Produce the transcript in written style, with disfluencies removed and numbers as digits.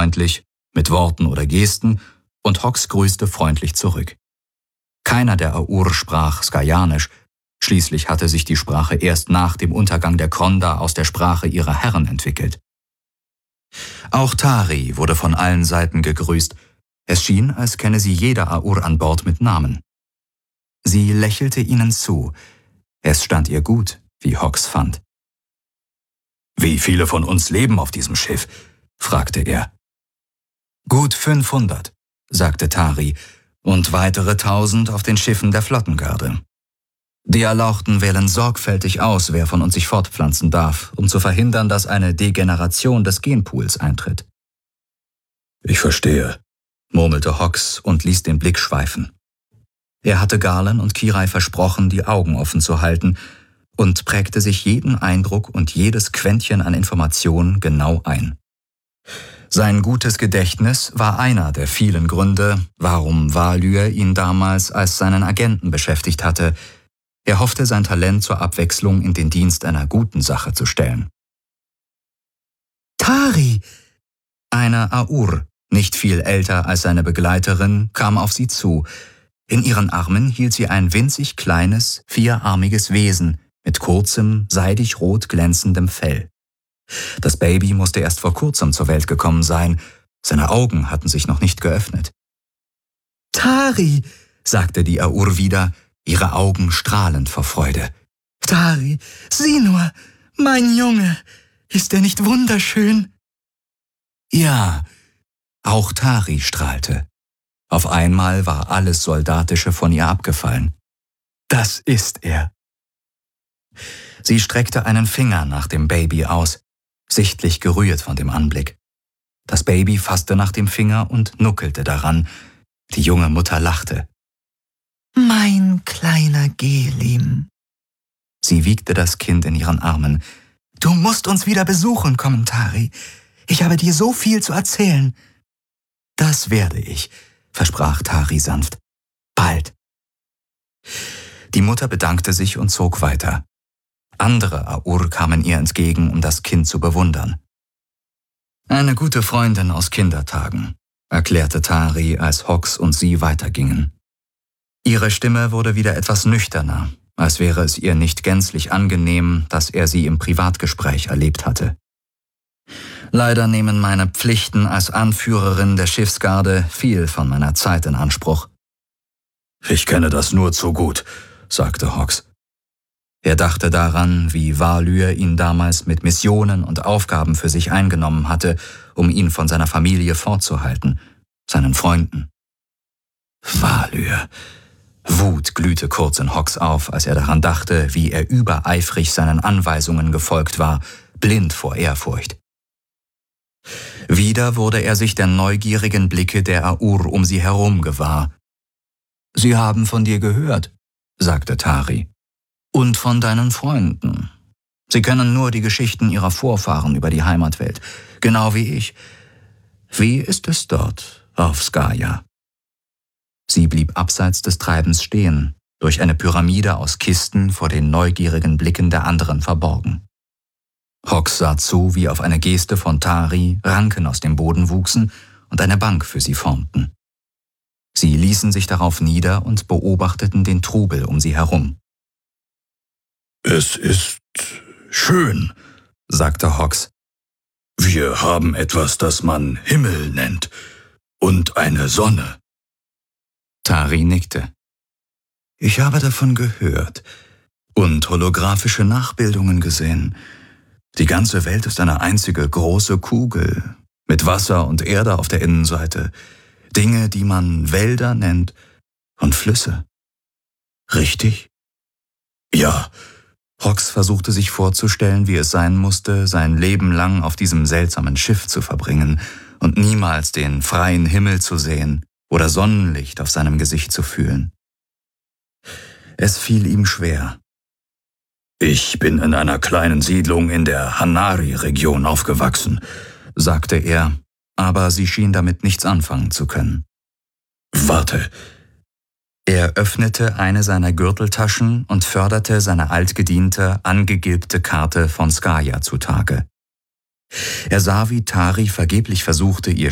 freundlich, mit Worten oder Gesten, und Hox grüßte freundlich zurück. Keiner der Aur sprach Skajanisch, schließlich hatte sich die Sprache erst nach dem Untergang der Kronda aus der Sprache ihrer Herren entwickelt. Auch Tari wurde von allen Seiten gegrüßt. Es schien, als kenne sie jeder Aur an Bord mit Namen. Sie lächelte ihnen zu. Es stand ihr gut, wie Hox fand. »Wie viele von uns leben auf diesem Schiff?« fragte er. »Gut 500«, sagte Tari, »und weitere 1000 auf den Schiffen der Flottengarde. Die Erlauchten wählen sorgfältig aus, wer von uns sich fortpflanzen darf, um zu verhindern, dass eine Degeneration des Genpools eintritt.« »Ich verstehe«, murmelte Hox und ließ den Blick schweifen. Er hatte Galen und Kirai versprochen, die Augen offen zu halten, und prägte sich jeden Eindruck und jedes Quäntchen an Information genau ein. Sein gutes Gedächtnis war einer der vielen Gründe, warum Valyr ihn damals als seinen Agenten beschäftigt hatte. Er hoffte, sein Talent zur Abwechslung in den Dienst einer guten Sache zu stellen. »Tari!« Eine Aur, nicht viel älter als seine Begleiterin, kam auf sie zu. In ihren Armen hielt sie ein winzig kleines, vierarmiges Wesen mit kurzem, seidig rot glänzendem Fell. Das Baby musste erst vor kurzem zur Welt gekommen sein. Seine Augen hatten sich noch nicht geöffnet. »Tari«, sagte die Aur wieder, ihre Augen strahlend vor Freude. »Tari, sieh nur, mein Junge, ist er nicht wunderschön?« Ja, auch Tari strahlte. Auf einmal war alles Soldatische von ihr abgefallen. »Das ist er.« Sie streckte einen Finger nach dem Baby aus, sichtlich gerührt von dem Anblick. Das Baby fasste nach dem Finger und nuckelte daran. Die junge Mutter lachte. »Mein kleiner Gelim.« Sie wiegte das Kind in ihren Armen. »Du musst uns wieder besuchen kommen, Tari. Ich habe dir so viel zu erzählen.« »Das werde ich«, versprach Tari sanft. »Bald.« Die Mutter bedankte sich und zog weiter. Andere Aur kamen ihr entgegen, um das Kind zu bewundern. »Eine gute Freundin aus Kindertagen«, erklärte Tari, als Hox und sie weitergingen. Ihre Stimme wurde wieder etwas nüchterner, als wäre es ihr nicht gänzlich angenehm, dass er sie im Privatgespräch erlebt hatte. »Leider nehmen meine Pflichten als Anführerin der Schiffsgarde viel von meiner Zeit in Anspruch.« »Ich kenne das nur zu gut«, sagte Hox. Er dachte daran, wie Valyr ihn damals mit Missionen und Aufgaben für sich eingenommen hatte, um ihn von seiner Familie fortzuhalten, seinen Freunden. Valyr. Wut glühte kurz in Hox auf, als er daran dachte, wie er übereifrig seinen Anweisungen gefolgt war, blind vor Ehrfurcht. Wieder wurde er sich der neugierigen Blicke der Aur um sie herum gewahr. »Sie haben von dir gehört«, sagte Tari. »Und von deinen Freunden. Sie kennen nur die Geschichten ihrer Vorfahren über die Heimatwelt, genau wie ich. Wie ist es dort auf Skaja?« Sie blieb abseits des Treibens stehen, durch eine Pyramide aus Kisten vor den neugierigen Blicken der anderen verborgen. Hox sah zu, wie auf eine Geste von Tari Ranken aus dem Boden wuchsen und eine Bank für sie formten. Sie ließen sich darauf nieder und beobachteten den Trubel um sie herum. »Es ist schön«, sagte Hox. »Wir haben etwas, das man Himmel nennt, und eine Sonne.« Tari nickte. »Ich habe davon gehört und holographische Nachbildungen gesehen. Die ganze Welt ist eine einzige große Kugel, mit Wasser und Erde auf der Innenseite, Dinge, die man Wälder nennt und Flüsse. Richtig?« »Ja.« Hox versuchte sich vorzustellen, wie es sein musste, sein Leben lang auf diesem seltsamen Schiff zu verbringen und niemals den freien Himmel zu sehen oder Sonnenlicht auf seinem Gesicht zu fühlen. Es fiel ihm schwer. »Ich bin in einer kleinen Siedlung in der Hanari-Region aufgewachsen«, sagte er, aber sie schien damit nichts anfangen zu können. »Warte.« Er öffnete eine seiner Gürteltaschen und förderte seine altgediente, angegilbte Karte von Skaja zutage. Er sah, wie Tari vergeblich versuchte, ihr